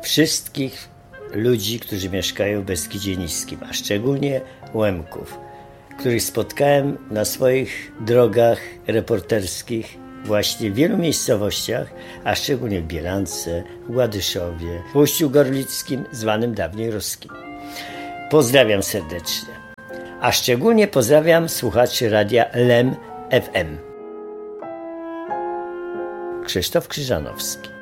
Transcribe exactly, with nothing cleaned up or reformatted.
wszystkich ludzi, którzy mieszkają w Beskidzie Niskim, a szczególnie Łemków, których spotkałem na swoich drogach reporterskich właśnie w wielu miejscowościach, a szczególnie w Bielance, w Ładyszowie, w Ujściu Gorlickim, zwanym dawniej Ruskim. Pozdrawiam serdecznie, a szczególnie pozdrawiam słuchaczy radia Lem F M. Krzysztof Krzyżanowski.